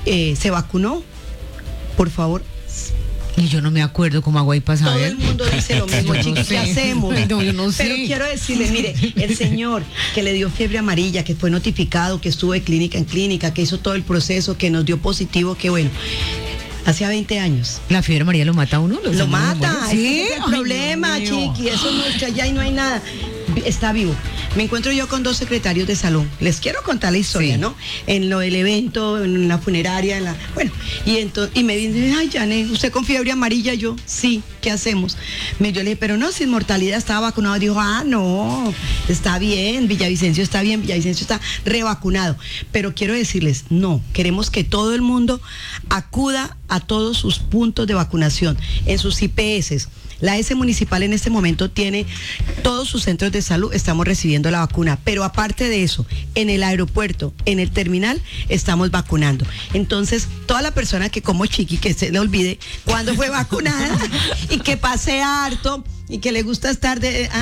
se vacunó, por favor. Y yo no me acuerdo cómo hago ahí para saber. Todo el mundo dice lo mismo, chiqui, ¿qué hacemos? No, yo no sé. Pero quiero decirle, mire, el señor que le dio fiebre amarilla, que fue notificado, que estuvo de clínica en clínica, que hizo todo el proceso, que nos dio positivo, que bueno, hacía 20 años. ¿La fiebre amarilla lo mata a uno? Lo mata, ¿Sí? ese es el problema, chiqui, eso no es que allá y no hay nada. Está vivo. Me encuentro yo con 2 secretarios de salud. Les quiero contar la historia, sí, ¿no? En lo del evento, en la funeraria, bueno, y me dicen, ay, Janet, ¿usted con fiebre amarilla? Yo, sí, ¿qué hacemos? Yo le dije, pero no, sin mortalidad, estaba vacunado. Dijo, no, está bien, Villavicencio está bien, Villavicencio está revacunado. Pero quiero decirles, no, queremos que todo el mundo acuda a todos sus puntos de vacunación, en sus IPS. La S municipal en este momento tiene todos sus centros de salud, estamos recibiendo la vacuna, pero aparte de eso, en el aeropuerto, en el terminal, estamos vacunando. Entonces, toda la persona que como Chiqui, que se le olvide cuándo fue vacunada y que pase harto y que le gusta estar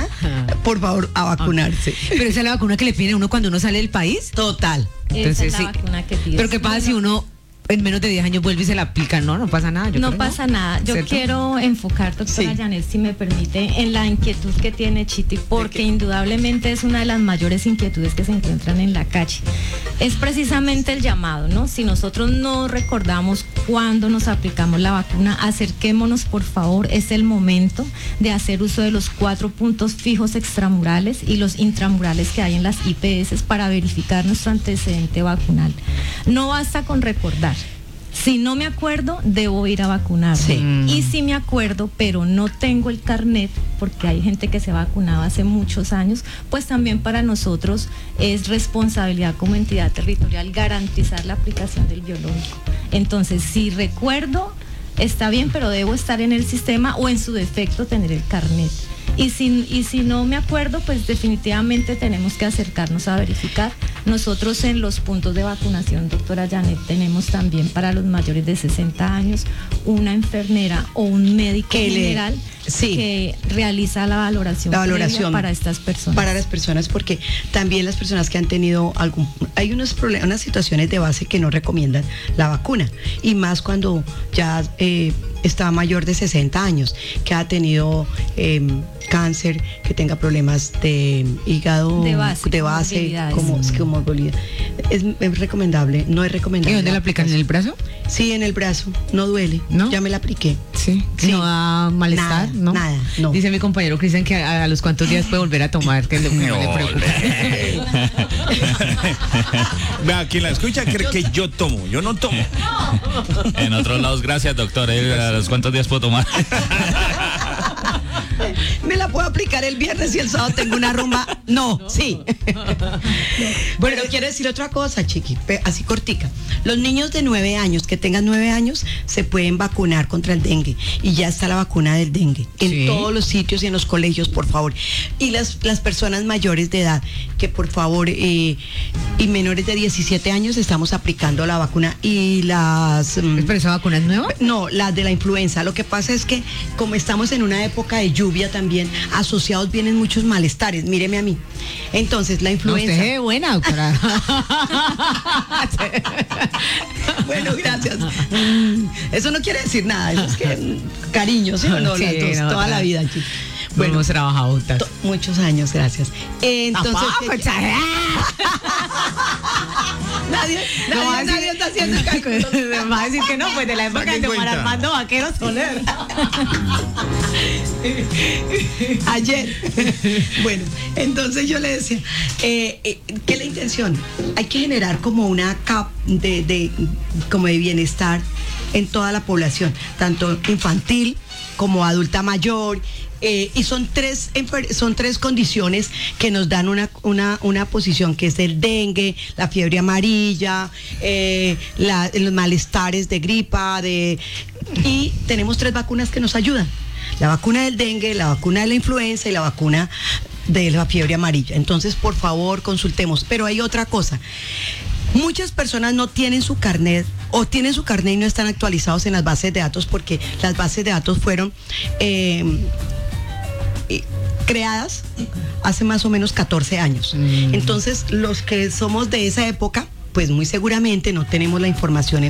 por favor, a vacunarse. Pero esa es la vacuna que le piden a uno cuando uno sale del país. Total. Esa es la vacuna que pide. Pero ¿qué pasa si uno en menos de 10 años vuelve y se la aplica? No pasa nada. No pasa nada. Yo quiero enfocar, doctora Janet, si me permite, en la inquietud que tiene Chiti, porque indudablemente es una de las mayores inquietudes que se encuentran en la calle. Es precisamente el llamado, ¿no? Si nosotros no recordamos cuándo nos aplicamos la vacuna, acerquémonos, por favor. Es el momento de hacer uso de los 4 puntos fijos extramurales y los intramurales que hay en las IPS para verificar nuestro antecedente vacunal. No basta con recordar. Si no me acuerdo, debo ir a vacunar. Sí. Y si me acuerdo, pero no tengo el carnet, porque hay gente que se vacunaba hace muchos años, pues también para nosotros es responsabilidad como entidad territorial garantizar la aplicación del biológico. Entonces, si recuerdo, está bien, pero debo estar en el sistema o en su defecto tener el carnet. Y si no me acuerdo, pues definitivamente tenemos que acercarnos a verificar. Nosotros en los puntos de vacunación, doctora Janet, tenemos también para los mayores de 60 años una enfermera o un médico general que realiza la valoración para estas personas. Para las personas, porque también las personas que han tenido hay unos problemas, unas situaciones de base que no recomiendan la vacuna, y más cuando ya está mayor de 60 años, que ha tenido cáncer, que tenga problemas de hígado, de base como movilidad. Es recomendable, no es recomendable. ¿Y dónde la aplican? ¿En el brazo? Sí, en el brazo, no duele, ¿no? Ya me la apliqué. Sí. ¿No da malestar? Nada, no. Dice mi compañero Cristian que a los cuantos días puede volver a tomar, que no le preocupa. Vea, quien la escucha cree que yo tomo, yo no tomo. En otros lados, gracias, doctor. ¿A los cuántos días puedo tomar? ¿Me la puedo aplicar el viernes y el sábado tengo una rumba? No. Sí. Bueno, quiero decir otra cosa, Chiqui, así cortica. Los niños de 9 años, que tengan 9 años, se pueden vacunar contra el dengue. Y ya está la vacuna del dengue en todos los sitios y en los colegios, por favor. Y las personas mayores de edad, que por favor, y menores de 17 años, estamos aplicando la vacuna. Y ¿Pero esa vacuna es nueva? No, la de la influenza. Lo que pasa es que como estamos en una época de lluvia también, asociados vienen muchos malestares. Míreme a mí. Entonces, la influenza. Usted es buena, doctora. Bueno, gracias. Eso no quiere decir nada. Eso es que cariño, ¿sí o no? Sí, las dos, no, toda la vida. Bueno, hemos trabajado juntas. Muchos años, gracias. Entonces, nadie está haciendo cálculos. Me va a decir que no, pues de la época de Omar Armando Vaquero Soler. Ayer. Bueno, entonces yo le decía, ¿qué es la intención? Hay que generar como una capa como de bienestar en toda la población, tanto infantil como adulta mayor. Y son tres condiciones que nos dan una posición, que es el dengue, la fiebre amarilla, los malestares de gripa, y tenemos 3 vacunas que nos ayudan: la vacuna del dengue, la vacuna de la influenza y la vacuna de la fiebre amarilla. Entonces, por favor, consultemos. Pero hay otra cosa. Muchas personas no tienen su carnet, o tienen su carnet y no están actualizados en las bases de datos, porque las bases de datos fueron creadas hace más o menos 14 años. Entonces, los que somos de esa época, pues muy seguramente no tenemos la información